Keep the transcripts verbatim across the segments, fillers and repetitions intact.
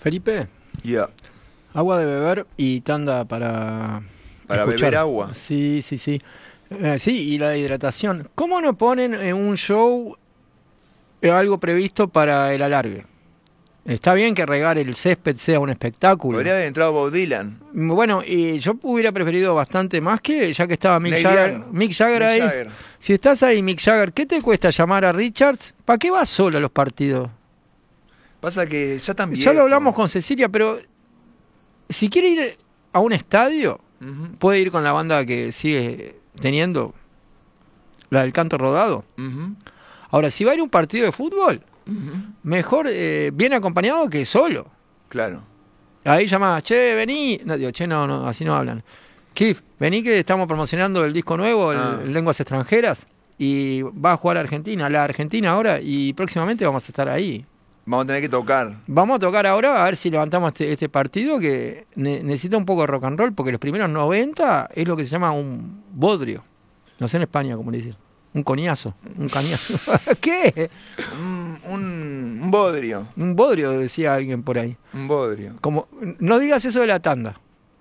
Felipe, Yeah. agua de beber y tanda para... Para escuchar. beber agua. Sí, sí, sí. Eh, sí, y la hidratación. ¿Cómo no ponen en un show eh, algo previsto para el alargue? Está bien que regar el césped sea un espectáculo. Podría haber entrado Bob Dylan. Bueno, y yo hubiera preferido bastante más que, ya que estaba Mick Neil Jagger, Young. Mick Jagger Mick ahí. Jagger. Si estás ahí, Mick Jagger, ¿qué te cuesta llamar a Richards? ¿Para qué vas solo a los partidos? Pasa que ya también. Ya lo hablamos con Cecilia, pero si quiere ir a un estadio, Uh-huh. puede ir con la banda que sigue teniendo, la del canto rodado. Uh-huh. Ahora, si va a ir a un partido de fútbol, Uh-huh. mejor eh, bien acompañado que solo. Claro. Ahí llamás, che, vení. No, digo, che, no, no, así no hablan. Kif, vení que estamos promocionando el disco nuevo, el, Ah. Lenguas Extranjeras, y va a jugar a Argentina, la Argentina ahora, y próximamente vamos a estar ahí. Vamos a tener que tocar. Vamos a tocar ahora a ver si levantamos este, este partido que ne- necesita un poco de rock and roll, porque los primeros noventa es lo que se llama un bodrio. No sé en España cómo le dicen. Un coñazo, un cañazo. ¿Qué? Un, un, un bodrio. Un bodrio, decía alguien por ahí. Un bodrio. Como, no digas eso de la tanda.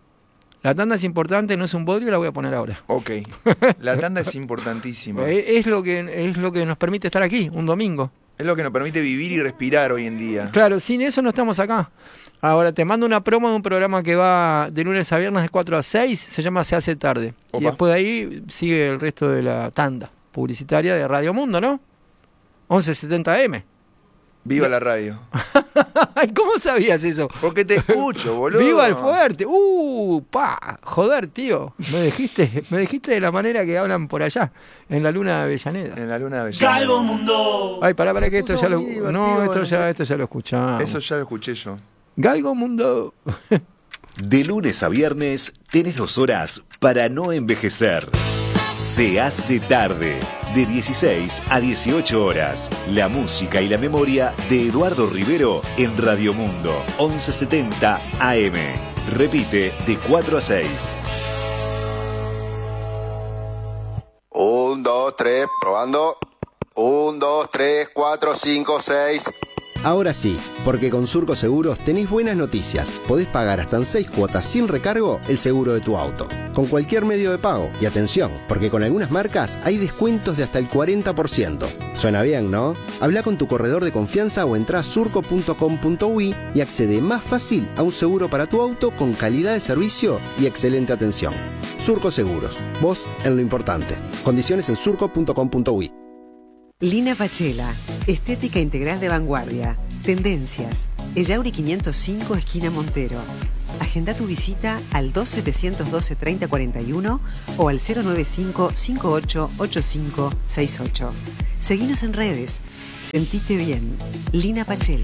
La tanda es importante, no es un bodrio, la voy a poner ahora. Ok. La tanda es importantísima. Eh, Es lo que es lo que nos permite estar aquí, un domingo. Es lo que nos permite vivir y respirar hoy en día. Claro, sin eso no estamos acá. Ahora te mando una promo de un programa que va de lunes a viernes de cuatro a seis, se llama Se hace tarde. Opa. Y después de ahí sigue el resto de la tanda publicitaria de Radio Mundo, ¿no? once setenta A M. Viva la radio. ¿Cómo sabías eso? Porque te escucho, boludo. ¡Viva el fuerte! ¡Uh! ¡Pa! Joder, tío. Me dijiste, me dijiste de la manera que hablan por allá, en la luna de Avellaneda. En la luna de Avellaneda. Galgo Mundo. Ay, pará, pará, que esto puso ya lo... muy divertido, No, esto ¿no? ya, esto ya lo escuchamos. Eso ya lo escuché yo. Galgo Mundo. De lunes a viernes tenés dos horas para no envejecer. Se hace tarde, de dieciséis a dieciocho horas. La música y la memoria de Eduardo Rivero en Radio Mundo, once setenta A M. Repite de cuatro a seis. Un, dos, tres, probando. Un, dos, tres, cuatro, cinco, seis. Ahora sí, porque con Surco Seguros tenés buenas noticias. Podés pagar hasta en seis cuotas sin recargo el seguro de tu auto, con cualquier medio de pago. Y atención, porque con algunas marcas hay descuentos de hasta el cuarenta por ciento. Suena bien, ¿no? Habla con tu corredor de confianza o entrá a surco punto com punto uy y accede más fácil a un seguro para tu auto con calidad de servicio y excelente atención. Surco Seguros, vos en lo importante. Condiciones en surco punto com punto uy. Lina Pachela, estética integral de vanguardia, tendencias, Ellauri quinientos cinco, esquina Montero. Agenda tu visita al dos setecientos doce treinta cuarenta y uno o al cero nueve cinco cinco ocho ocho cinco seis ocho. Seguinos en redes. Sentite bien. Lina Pachela.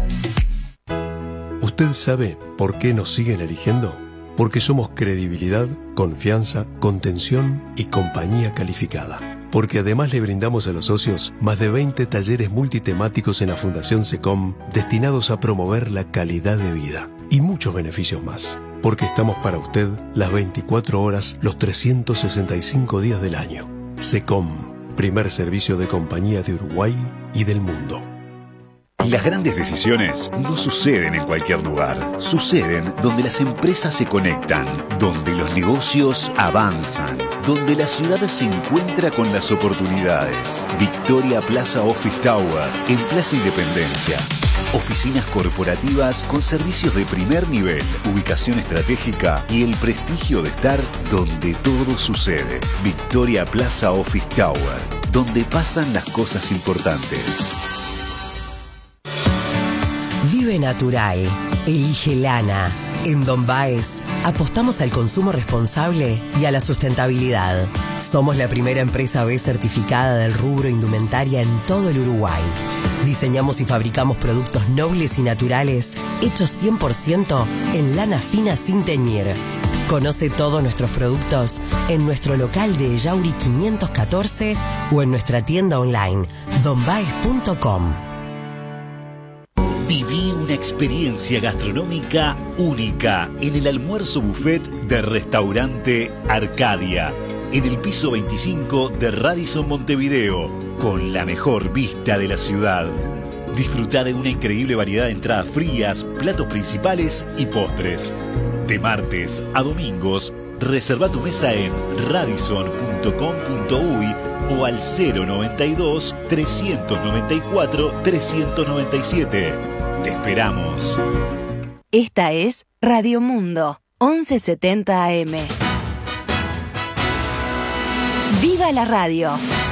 ¿Usted sabe por qué nos siguen eligiendo? Porque somos credibilidad, confianza, contención y compañía calificada. Porque además le brindamos a los socios más de veinte talleres multitemáticos en la Fundación SECOM destinados a promover la calidad de vida y muchos beneficios más. Porque estamos para usted las veinticuatro horas, los trescientos sesenta y cinco días del año. SECOM, primer servicio de compañía de Uruguay y del mundo. Las grandes decisiones no suceden en cualquier lugar. Suceden donde las empresas se conectan, donde los negocios avanzan, donde la ciudad se encuentra con las oportunidades. Victoria Plaza Office Tower, en Plaza Independencia. Oficinas corporativas con servicios de primer nivel, ubicación estratégica y el prestigio de estar donde todo sucede. Victoria Plaza Office Tower, donde pasan las cosas importantes. Vive natural, elige lana. En Don Baez apostamos al consumo responsable y a la sustentabilidad. Somos la primera empresa B certificada del rubro indumentaria en todo el Uruguay. Diseñamos y fabricamos productos nobles y naturales hechos cien por ciento en lana fina sin teñir. Conoce todos nuestros productos en nuestro local de Ellauri quinientos catorce o en nuestra tienda online don baez punto com. Viví una experiencia gastronómica única en el almuerzo buffet de Restaurante Arcadia, en el piso veinticinco de Radisson Montevideo, con la mejor vista de la ciudad. Disfruta de una increíble variedad de entradas frías, platos principales y postres. De martes a domingos, reserva tu mesa en radisson punto com punto uy o al cero noventa y dos, trescientos noventa y cuatro, trescientos noventa y siete. Te esperamos. Esta es Radio Mundo, once setenta A M. ¡Viva la radio!